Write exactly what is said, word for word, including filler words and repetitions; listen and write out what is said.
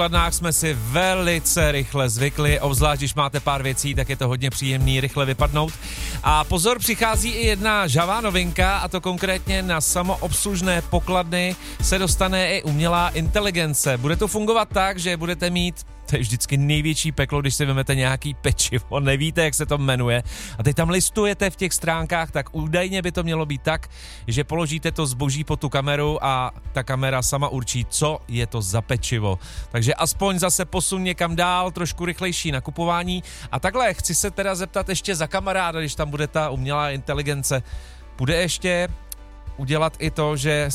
Kladnách jsme si velice rychle zvykli, obzvlášť když máte pár věcí, tak je to hodně příjemný rychle vypadnout. A pozor, přichází i jedna žavá novinka, a to konkrétně na samoobslužné pokladny se dostane i umělá inteligence. Bude to fungovat tak, že budete mít, to je vždycky největší peklo, když si vezmete nějaký pečivo, nevíte, jak se to jmenuje, a teď tam listujete v těch stránkách, tak údajně by to mělo být tak, že položíte to zboží pod tu kameru a ta kamera sama určí, co je to za pečivo. Takže aspoň zase posun někam dál, trošku rychlejší nakupování. A takhle chci se teda zeptat ještě za kamaráda, když tam bude ta umělá inteligence, bude ještě udělat i to, že